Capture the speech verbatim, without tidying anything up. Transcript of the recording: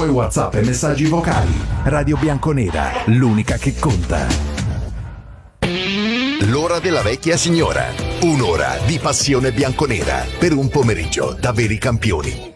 tuoi WhatsApp e messaggi vocali. Radio Bianconera, l'unica che conta. L'ora della vecchia signora. Un'ora di passione bianconera per un pomeriggio da veri campioni.